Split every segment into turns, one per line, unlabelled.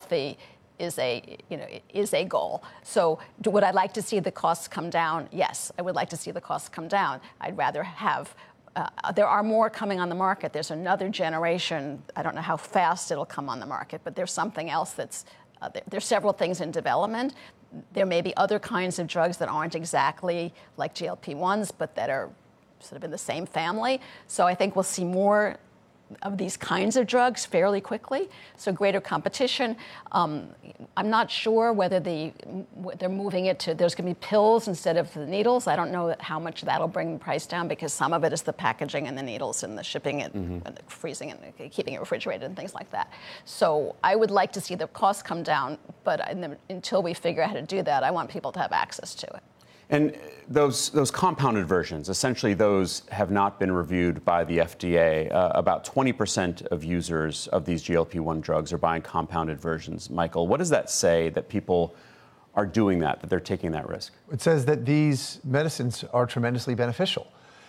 healthy is a goal. So would I like to see the costs come down? Yes, I would like to see the costs come down. I'd rather have. There are more coming on the market. There's another generation. I don't know how fast it'll come on the market, but there's something else that's. There's several things in development. There may be other kinds of drugs that aren't exactly like GLP-1s, but that are sort of in the same family. So I think we'll see more of these kinds of drugs fairly quickly, so greater competition. I'm not sure whether they're moving it to, there's going to be pills instead of the needles. I don't know how much that'll bring the price down, because some of it is the packaging and the needles and the shipping it, and the freezing and keeping it refrigerated and things like that. So I would like to see the costs come down, but until we figure out how to do that, I want people to have access to it.
And those compounded versions, essentially those have not been reviewed by the FDA. About 20% of users of these GLP-1 drugs are buying compounded versions. Michael, what does that say that people are doing that they're taking that risk?
It says that these medicines are tremendously beneficial.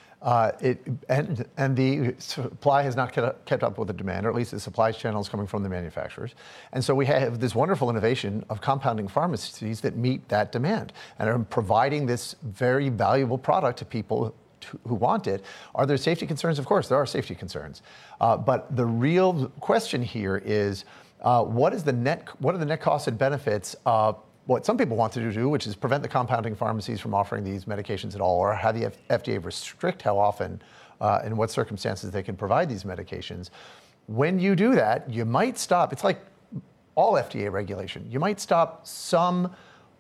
And the supply has not kept up with the demand, or at least the supply channel is coming from the manufacturers. And so we have this wonderful innovation of compounding pharmacies that meet that demand and are providing this very valuable product to people who want it. Are there safety concerns? Of course, there are safety concerns. But the real question here is, what are the net costs and benefits of what some people want to do, which is prevent the compounding pharmacies from offering these medications at all, or have the FDA restrict how often and what circumstances they can provide these medications. When you do that, you might stop. It's like all FDA regulation. You might stop some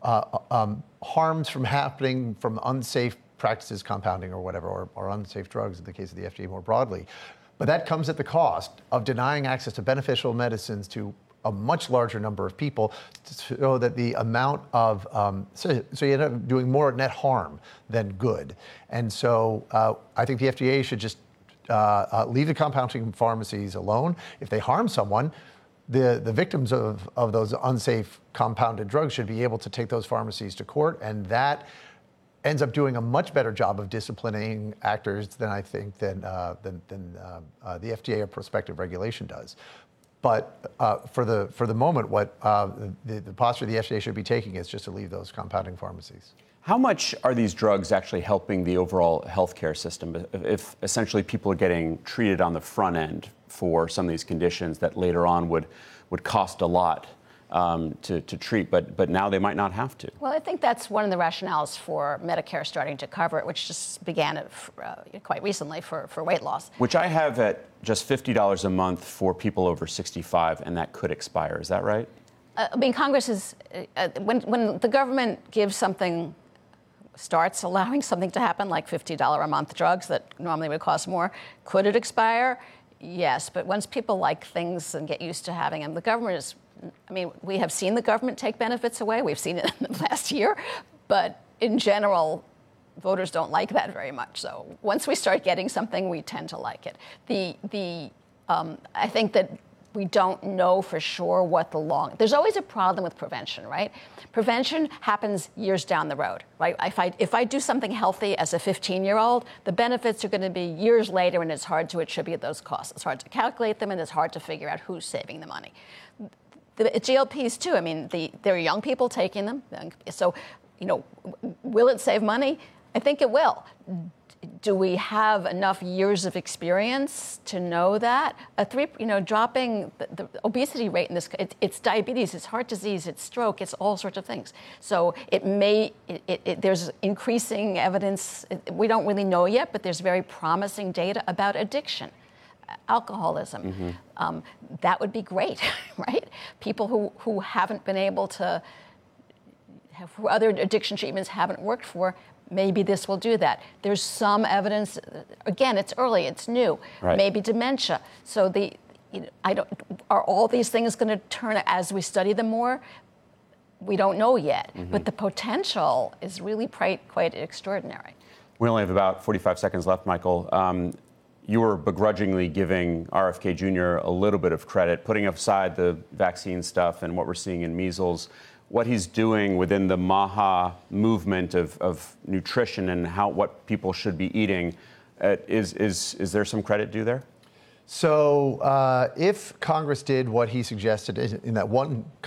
harms from happening from unsafe practices, compounding or whatever, or unsafe drugs in the case of the FDA more broadly. But that comes at the cost of denying access to beneficial medicines to a much larger number of people, so that the amount of, so you end up doing more net harm than good. And so I think the FDA should just leave the compounding pharmacies alone. If they harm someone, the victims of those unsafe compounded drugs should be able to take those pharmacies to court, and that ends up doing a much better job of disciplining actors than I think than the FDA or prospective regulation does. But for the moment, what the posture the FDA should be taking is just to leave those compounding pharmacies.
How much are these drugs actually helping the overall healthcare system if essentially people are getting treated on the front end for some of these conditions that later on would cost a lot to treat, but now they might not have to?
Well, I think that's one of the rationales for Medicare starting to cover it, which just began quite recently for weight loss.
Which I have at just $50 a month for people over 65, and that could expire. Is that right?
I mean, Congress is, when the government starts allowing something to happen, like $50 a month drugs that normally would cost more, could it expire? Yes, but once people like things and get used to having them, the government is, I mean, we have seen the government take benefits away. We've seen it in the last year. But in general, voters don't like that very much. So once we start getting something, we tend to like it. I think that we don't know for sure what there's always a problem with prevention, right? Prevention happens years down the road, right? If I do something healthy as a 15-year-old, the benefits are going to be years later, and it's hard to attribute those costs. It's hard to calculate them, and it's hard to figure out who's saving the money. The GLPs too. I mean, there are young people taking them. So, will it save money? I think it will. Do we have enough years of experience to know that? Dropping the obesity rate in this, it's diabetes, it's heart disease, it's stroke, it's all sorts of things. So there's increasing evidence. We don't really know yet, but there's very promising data about addiction. Alcoholism. That would be great, right? People who haven't been able to, who other addiction treatments haven't worked for, maybe this will do that. There's some evidence. Again, it's early, it's new.
Right.
Maybe dementia. So are all these things going to turn as we study them more? We don't know yet, but the potential is really quite extraordinary.
We only have about 45 seconds left, Michael. You were begrudgingly giving RFK Jr. a little bit of credit, putting aside the vaccine stuff and what we're seeing in measles, what he's doing within the MAHA movement of nutrition and what people should be eating. Is there some credit due there?
So if Congress did what he suggested in that one